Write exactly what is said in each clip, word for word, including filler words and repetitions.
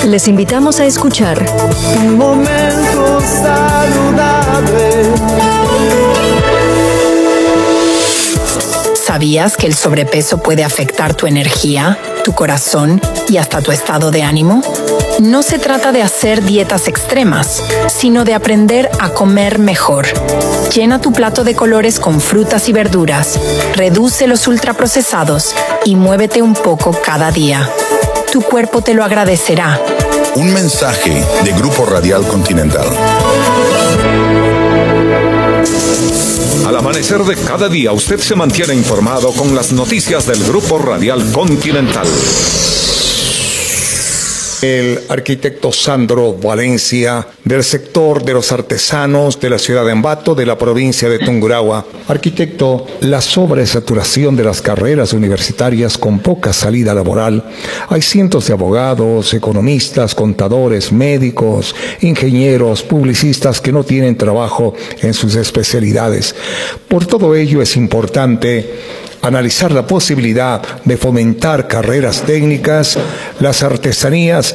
Les invitamos a escuchar Un momento saludable. ¿Sabías que el sobrepeso puede afectar tu energía, tu corazón y hasta tu estado de ánimo? No se trata de hacer dietas extremas, sino de aprender a comer mejor. Llena tu plato de colores con frutas y verduras, reduce los ultraprocesados y muévete un poco cada día. Tu cuerpo te lo agradecerá. Un mensaje de Grupo Radial Continental. Al amanecer de cada día, usted se mantiene informado con las noticias del Grupo Radial Continental. El arquitecto Sandro Valencia, del sector de los artesanos de la ciudad de Ambato, de la provincia de Tungurahua. Arquitecto, la sobresaturación de las carreras universitarias con poca salida laboral. Hay cientos de abogados, economistas, contadores, médicos, ingenieros, publicistas que no tienen trabajo en sus especialidades. Por todo ello es importante analizar la posibilidad de fomentar carreras técnicas. Las artesanías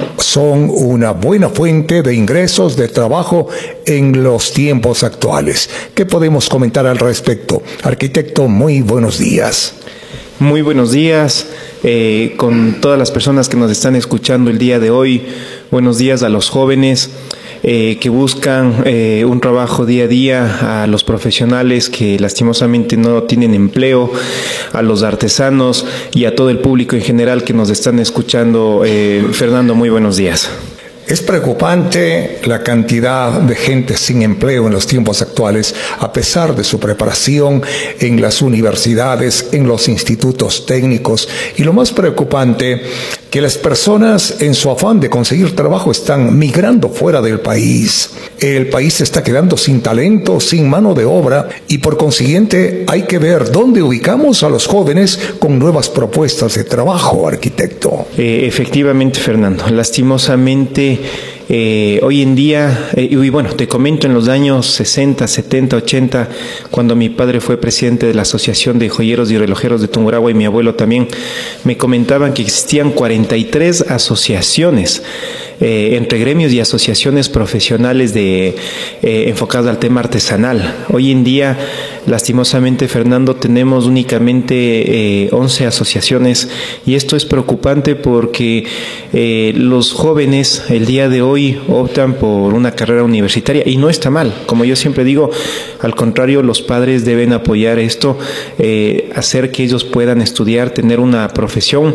son una buena fuente de ingresos, de trabajo en los tiempos actuales. ¿Qué podemos comentar al respecto? Arquitecto, muy buenos días. Muy buenos días eh, con todas las personas que nos están escuchando el día de hoy. Buenos días a los jóvenes Eh, que buscan eh, un trabajo día a día, a los profesionales que lastimosamente no tienen empleo, a los artesanos y a todo el público en general que nos están escuchando. Eh, Fernando, muy buenos días. Es preocupante la cantidad de gente sin empleo en los tiempos actuales, a pesar de su preparación en las universidades, en los institutos técnicos. Y lo más preocupante, que las personas en su afán de conseguir trabajo están migrando fuera del país. El país se está quedando sin talento, sin mano de obra, y por consiguiente hay que ver dónde ubicamos a los jóvenes con nuevas propuestas de trabajo, arquitecto. Eh, efectivamente, Fernando, lastimosamente Eh, hoy en día, eh, y bueno, te comento, en los años sesenta, setenta, ochenta, cuando mi padre fue presidente de la Asociación de Joyeros y Relojeros de Tungurahua y mi abuelo también, me comentaban que existían cuarenta y tres asociaciones eh, entre gremios y asociaciones profesionales de, eh, enfocadas al tema artesanal. Hoy en día, lastimosamente, Fernando, tenemos únicamente eh, once asociaciones, y esto es preocupante porque eh, los jóvenes el día de hoy optan por una carrera universitaria, y no está mal, como yo siempre digo. Al contrario, los padres deben apoyar esto, eh, hacer que ellos puedan estudiar, tener una profesión,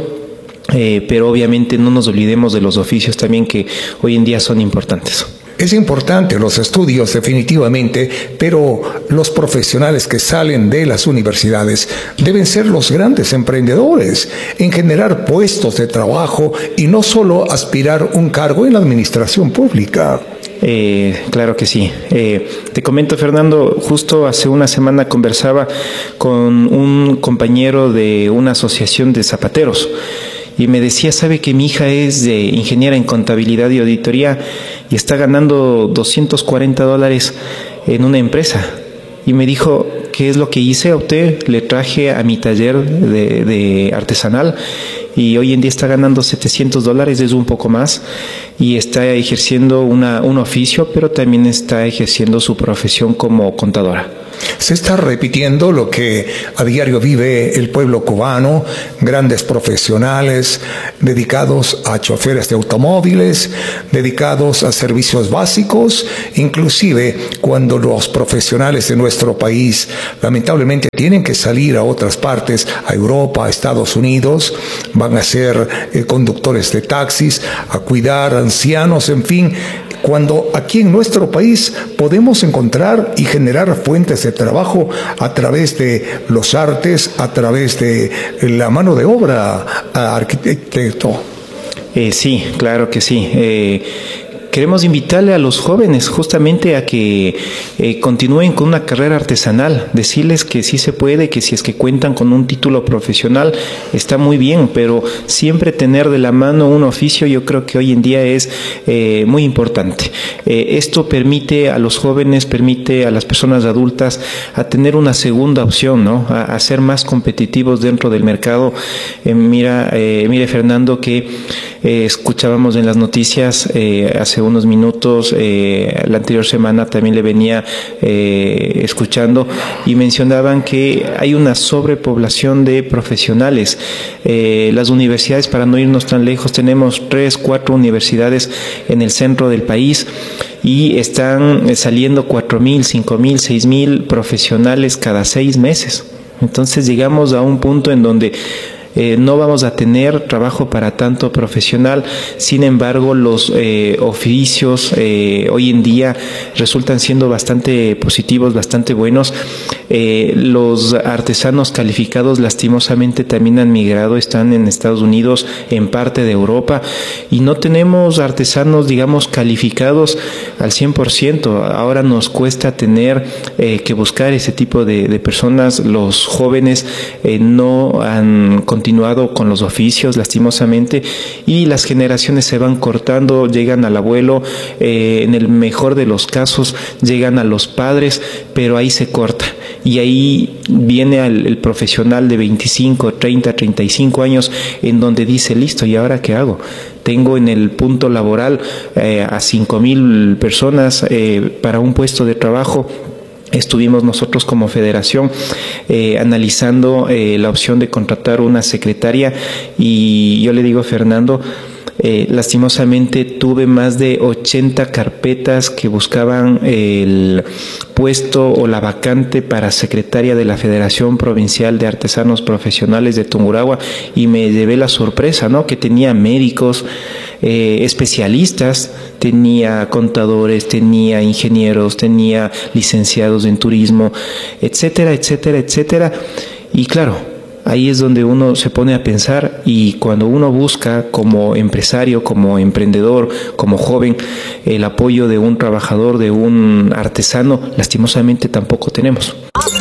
eh, pero obviamente no nos olvidemos de los oficios también, que hoy en día son importantes. Es importante los estudios, definitivamente, pero los profesionales que salen de las universidades deben ser los grandes emprendedores en generar puestos de trabajo y no solo aspirar un cargo en la administración pública. Eh, claro que sí. Eh, te comento, Fernando, justo hace una semana conversaba con un compañero de una asociación de zapateros, y me decía, sabe que mi hija es de ingeniera en contabilidad y auditoría y está ganando doscientos cuarenta dólares en una empresa. Y me dijo, ¿qué es lo que hice? Opté, le traje a mi taller de, de artesanal, y hoy en día está ganando setecientos dólares, es un poco más, y está ejerciendo una, un oficio, pero también está ejerciendo su profesión como contadora. Se está repitiendo lo que a diario vive el pueblo cubano, grandes profesionales dedicados a choferes de automóviles, dedicados a servicios básicos, inclusive cuando los profesionales de nuestro país lamentablemente tienen que salir a otras partes, a Europa, a Estados Unidos, van a ser eh, conductores de taxis, a cuidar ancianos, en fin, cuando aquí en nuestro país podemos encontrar y generar fuentes de trabajo a través de los artes, a través de la mano de obra, arquitecto. Eh, sí, claro que sí. Eh, Queremos invitarle a los jóvenes justamente a que eh, continúen con una carrera artesanal, decirles que sí se puede, que si es que cuentan con un título profesional está muy bien, pero siempre tener de la mano un oficio, yo creo que hoy en día es eh, muy importante. Eh, esto permite a los jóvenes, permite a las personas adultas a tener una segunda opción, ¿no? A, a ser más competitivos dentro del mercado. Eh, mira, eh, mire, Fernando, que Eh, escuchábamos en las noticias eh, hace unos minutos, eh, la anterior semana también le venía eh, escuchando y mencionaban que hay una sobrepoblación de profesionales. Eh, las universidades, para no irnos tan lejos, tenemos tres, cuatro universidades en el centro del país y están saliendo cuatro mil, cinco mil, seis mil profesionales cada seis meses. Entonces llegamos a un punto en donde Eh, no vamos a tener trabajo para tanto profesional. Sin embargo, los eh, oficios eh, hoy en día resultan siendo bastante positivos, bastante buenos. Eh, los artesanos calificados lastimosamente también han migrado, están en Estados Unidos, en parte de Europa, y no tenemos artesanos, digamos, calificados al cien por ciento. Ahora nos cuesta tener eh, que buscar ese tipo de, de personas. Los jóvenes eh, no han continuado con los oficios, lastimosamente, y las generaciones se van cortando, llegan al abuelo, eh, en el mejor de los casos llegan a los padres, pero ahí se corta. Y ahí viene el, el profesional de veinticinco, treinta, treinta y cinco años, en donde dice, listo, ¿y ahora qué hago? Tengo en el punto laboral eh, a cinco mil personas eh, para un puesto de trabajo. Estuvimos nosotros como federación eh, analizando eh, la opción de contratar una secretaria, y yo le digo a Fernando, Eh, lastimosamente tuve más de ochenta carpetas que buscaban el puesto o la vacante para secretaria de la Federación Provincial de Artesanos Profesionales de Tungurahua, y me llevé la sorpresa, ¿no?, que tenía médicos, eh, especialistas, tenía contadores, tenía ingenieros, tenía licenciados en turismo, etcétera, etcétera, etcétera. Y claro, ahí es donde uno se pone a pensar, y cuando uno busca como empresario, como emprendedor, como joven, el apoyo de un trabajador, de un artesano, lastimosamente tampoco tenemos.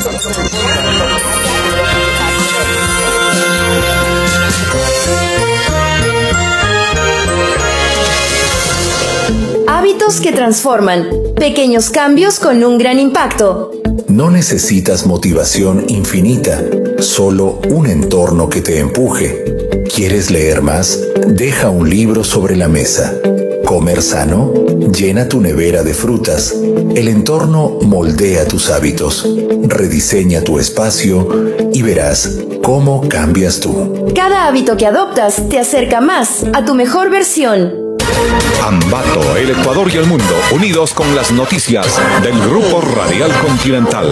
Hábitos que transforman. Pequeños cambios con un gran impacto. No necesitas motivación infinita, solo un entorno que te empuje. ¿Quieres leer más? Deja un libro sobre la mesa. ¿Comer sano? Llena tu nevera de frutas. El entorno moldea tus hábitos. Rediseña tu espacio y verás cómo cambias tú. Cada hábito que adoptas te acerca más a tu mejor versión. Ambato, el Ecuador y el mundo, unidos con las noticias del Grupo Radial Continental.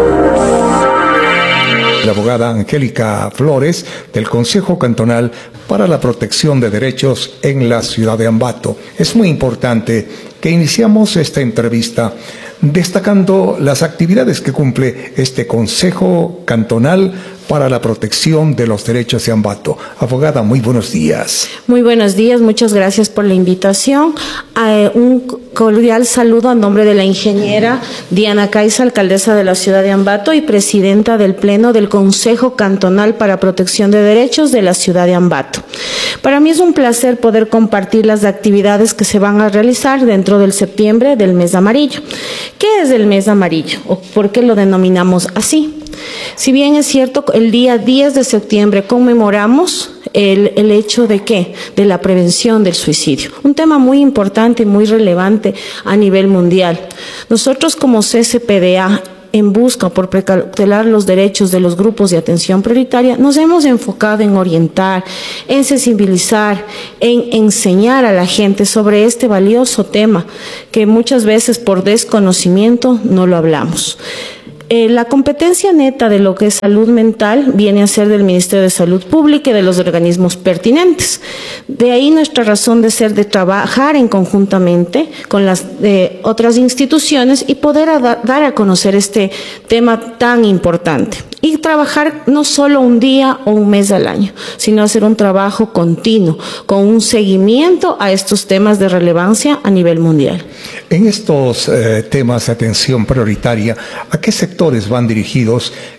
La abogada Angélica Flores, del Consejo Cantonal para la Protección de Derechos en la ciudad de Ambato. Es muy importante que iniciamos esta entrevista destacando las actividades que cumple este Consejo Cantonal para la Protección de los Derechos de Ambato. Abogada, muy buenos días. Muy buenos días, muchas gracias por la invitación. Eh, un cordial saludo a nombre de la ingeniera Diana Caiza, alcaldesa de la ciudad de Ambato y presidenta del Pleno del Consejo Cantonal para Protección de Derechos de la ciudad de Ambato. Para mí es un placer poder compartir las actividades que se van a realizar dentro del septiembre del mes amarillo. ¿Qué es el mes amarillo o por qué lo denominamos así? Si bien es cierto, el día diez de septiembre conmemoramos el, el hecho de ¿qué? De la prevención del suicidio. Un tema muy importante y muy relevante a nivel mundial. Nosotros como C C P D A, en busca por precautelar los derechos de los grupos de atención prioritaria, nos hemos enfocado en orientar, en sensibilizar, en enseñar a la gente sobre este valioso tema que muchas veces por desconocimiento no lo hablamos. Eh, la competencia neta de lo que es salud mental viene a ser del Ministerio de Salud Pública y de los organismos pertinentes. De ahí nuestra razón de ser, de trabajar en conjuntamente con las eh, otras instituciones y poder a da, dar a conocer este tema tan importante. Y trabajar no solo un día o un mes al año, sino hacer un trabajo continuo, con un seguimiento a estos temas de relevancia a nivel mundial. En estos eh, temas de atención prioritaria, ¿a qué sectores van dirigidos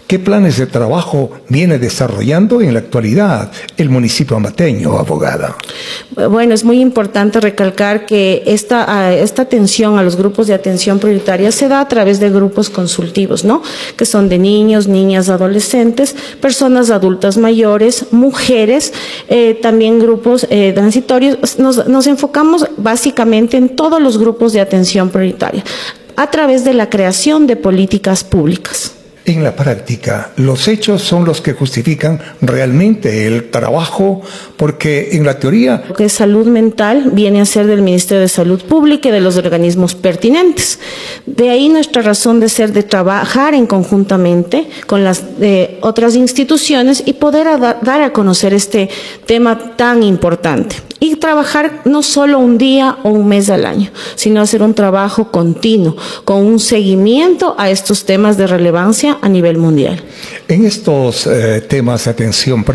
¿Qué planes de trabajo viene desarrollando en la actualidad el municipio ambateño, abogada? Bueno, es muy importante recalcar que esta, esta atención a los grupos de atención prioritaria se da a través de grupos consultivos, ¿no? Que son de niños, niñas, adolescentes, personas adultas mayores, mujeres, eh, también grupos eh, transitorios. Nos, nos enfocamos básicamente en todos los grupos de atención prioritaria a través de la creación de políticas públicas. En la práctica, los hechos son los que justifican realmente el trabajo, porque en la teoría... Lo que es salud mental viene a ser del Ministerio de Salud Pública y de los organismos pertinentes. De ahí nuestra razón de ser, de trabajar en conjuntamente con las eh, otras instituciones y poder a da, dar a conocer este tema tan importante. Y trabajar no solo un día o un mes al año, sino hacer un trabajo continuo, con un seguimiento a estos temas de relevancia a nivel mundial. En estos eh, temas de atención